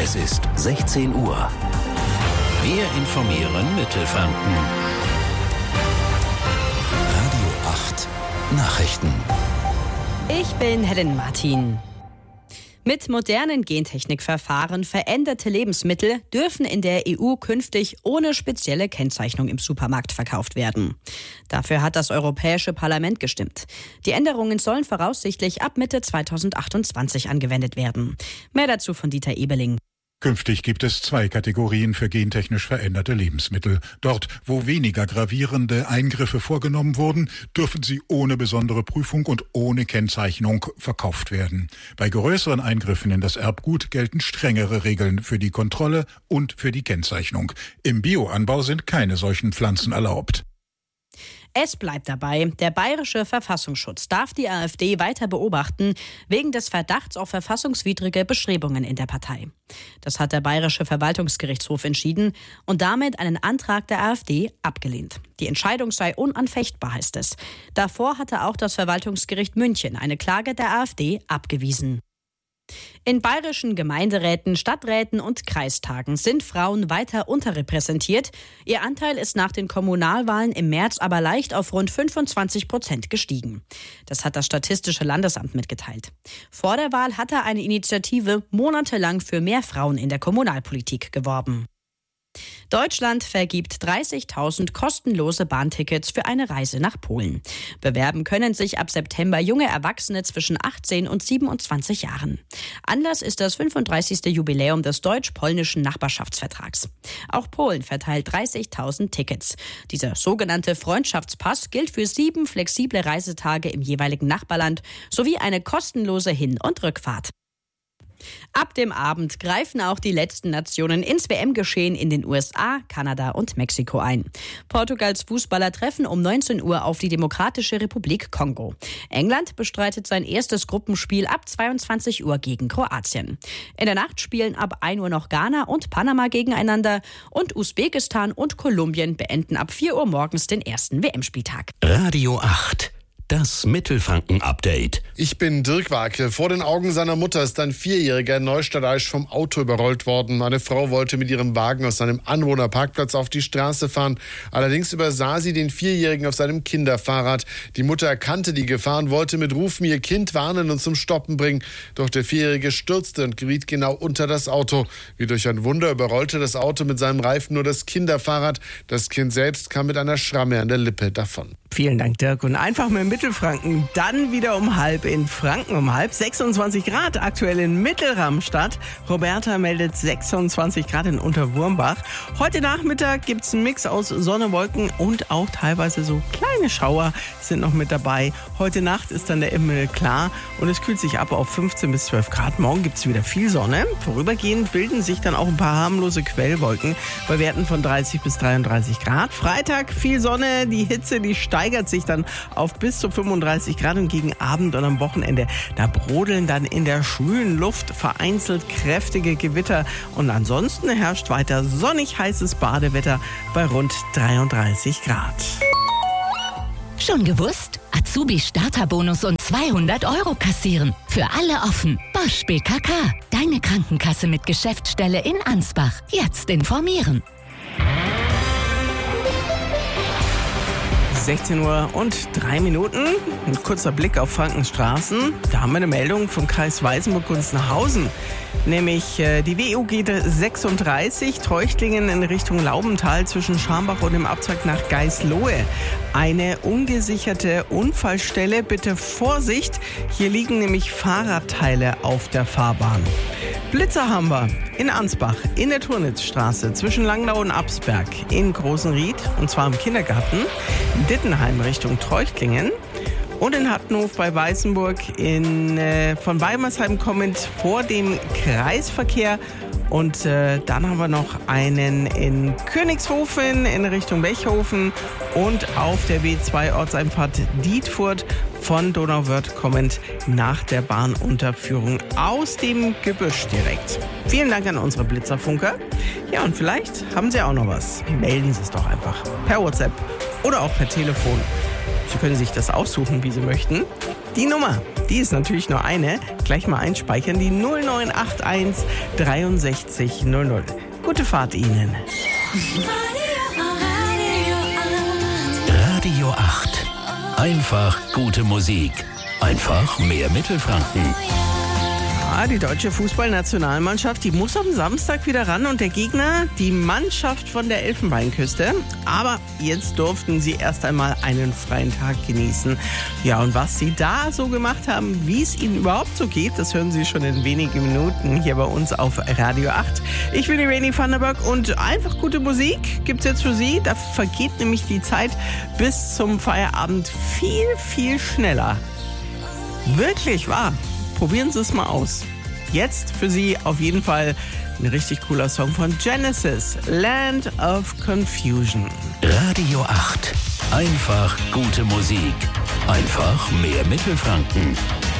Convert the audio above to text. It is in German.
Es ist 16 Uhr. Wir informieren Mittelfranken. Radio 8 Nachrichten. Ich bin Helen Martin. Mit modernen Gentechnikverfahren veränderte Lebensmittel dürfen in der EU künftig ohne spezielle Kennzeichnung im Supermarkt verkauft werden. Dafür hat das Europäische Parlament gestimmt. Die Änderungen sollen voraussichtlich ab Mitte 2028 angewendet werden. Mehr dazu von Dieter Ebeling. Künftig gibt es 2 Kategorien für gentechnisch veränderte Lebensmittel. Dort, wo weniger gravierende Eingriffe vorgenommen wurden, dürfen sie ohne besondere Prüfung und ohne Kennzeichnung verkauft werden. Bei größeren Eingriffen in das Erbgut gelten strengere Regeln für die Kontrolle und für die Kennzeichnung. Im Bioanbau sind keine solchen Pflanzen erlaubt. Es bleibt dabei, der bayerische Verfassungsschutz darf die AfD weiter beobachten, wegen des Verdachts auf verfassungswidrige Bestrebungen in der Partei. Das hat der bayerische Verwaltungsgerichtshof entschieden und damit einen Antrag der AfD abgelehnt. Die Entscheidung sei unanfechtbar, heißt es. Davor hatte auch das Verwaltungsgericht München eine Klage der AfD abgewiesen. In bayerischen Gemeinderäten, Stadträten und Kreistagen sind Frauen weiter unterrepräsentiert. Ihr Anteil ist nach den Kommunalwahlen im März aber leicht auf rund 25% gestiegen. Das hat das Statistische Landesamt mitgeteilt. Vor der Wahl hatte eine Initiative monatelang für mehr Frauen in der Kommunalpolitik geworben. Deutschland vergibt 30.000 kostenlose Bahntickets für eine Reise nach Polen. Bewerben können sich ab September junge Erwachsene zwischen 18 und 27 Jahren. Anlass ist das 35. Jubiläum des deutsch-polnischen Nachbarschaftsvertrags. Auch Polen verteilt 30.000 Tickets. Dieser sogenannte Freundschaftspass gilt für 7 flexible Reisetage im jeweiligen Nachbarland sowie eine kostenlose Hin- und Rückfahrt. Ab dem Abend greifen auch die letzten Nationen ins WM-Geschehen in den USA, Kanada und Mexiko ein. Portugals Fußballer treffen um 19 Uhr auf die Demokratische Republik Kongo. England bestreitet sein erstes Gruppenspiel ab 22 Uhr gegen Kroatien. In der Nacht spielen ab 1 Uhr noch Ghana und Panama gegeneinander und Usbekistan und Kolumbien beenden ab 4 Uhr morgens den ersten WM-Spieltag. Radio 8. Das Mittelfranken-Update. Ich bin Dirk Wake. Vor den Augen seiner Mutter ist ein 4-Jähriger in Neustadt-Aisch vom Auto überrollt worden. Eine Frau wollte mit ihrem Wagen aus seinem Anwohnerparkplatz auf die Straße fahren. Allerdings übersah sie den 4-Jährigen auf seinem Kinderfahrrad. Die Mutter erkannte die Gefahr und wollte mit Rufen ihr Kind warnen und zum Stoppen bringen. Doch der 4-Jährige stürzte und geriet genau unter das Auto. Wie durch ein Wunder überrollte das Auto mit seinem Reifen nur das Kinderfahrrad. Das Kind selbst kam mit einer Schramme an der Lippe davon. Vielen Dank, Dirk. Und einfach mit Mittelfranken, dann wieder um halb in Franken um halb. 26 Grad aktuell in Mittelramstadt. Roberta meldet 26 Grad in Unterwurmbach. Heute Nachmittag gibt es einen Mix aus Sonne, Wolken und auch teilweise so kleine Schauer sind noch mit dabei. Heute Nacht ist dann der Himmel klar und es kühlt sich ab auf 15 bis 12 Grad. Morgen gibt es wieder viel Sonne. Vorübergehend bilden sich dann auch ein paar harmlose Quellwolken bei Werten von 30 bis 33 Grad. Freitag viel Sonne, die Hitze, die steigert sich dann auf bis zu 35 Grad und gegen Abend und am Wochenende, da brodeln dann in der schwülen Luft vereinzelt kräftige Gewitter und ansonsten herrscht weiter sonnig heißes Badewetter bei rund 33 Grad. Schon gewusst? Azubi-Starterbonus und 200 € kassieren. Für alle offen. Bosch BKK. Deine Krankenkasse mit Geschäftsstelle in Ansbach. Jetzt informieren. 16 Uhr und 3 Minuten. Ein kurzer Blick auf Frankens Straßen. Da haben wir eine Meldung vom Kreis Weißenburg-Gunzenhausen. Nämlich die WU geht 36 Treuchtlingen in Richtung Laubental zwischen Schambach und dem Abzweig nach Geislohe. Eine ungesicherte Unfallstelle. Bitte Vorsicht. Hier liegen nämlich Fahrradteile auf der Fahrbahn. Blitzer haben wir in Ansbach, in der Turnitzstraße zwischen Langnau und Absberg, in Großenried und zwar im Kindergarten, in Dittenheim Richtung Treuchtlingen und in Hattenhof bei Weißenburg von Weimersheim kommend vor dem Kreisverkehr. Und dann haben wir noch einen in Königshofen in Richtung Bechhofen und auf der B2 Ortseinfahrt Dietfurt von Donauwörth kommend nach der Bahnunterführung aus dem Gebüsch direkt. Vielen Dank an unsere Blitzerfunker. Ja, und vielleicht haben Sie auch noch was. Melden Sie es doch einfach per WhatsApp oder auch per Telefon. Sie können sich das aussuchen, wie Sie möchten. Die Nummer Die ist natürlich nur eine. Gleich mal einspeichern, die 0981 63 00. Gute Fahrt Ihnen. Radio 8. Einfach gute Musik. Einfach mehr Mittelfranken. Die deutsche Fußballnationalmannschaft, die muss am Samstag wieder ran und der Gegner, die Mannschaft von der Elfenbeinküste. Aber jetzt durften sie erst einmal einen freien Tag genießen. Ja, und was sie da so gemacht haben, wie es ihnen überhaupt so geht, das hören Sie schon in wenigen Minuten hier bei uns auf Radio 8. Ich bin Irene Vandenberg und einfach gute Musik gibt's jetzt für Sie. Da vergeht nämlich die Zeit bis zum Feierabend viel, viel schneller. Wirklich wahr. Probieren Sie es mal aus. Jetzt für Sie auf jeden Fall ein richtig cooler Song von Genesis, Land of Confusion. Radio 8. Einfach gute Musik. Einfach mehr Mittelfranken.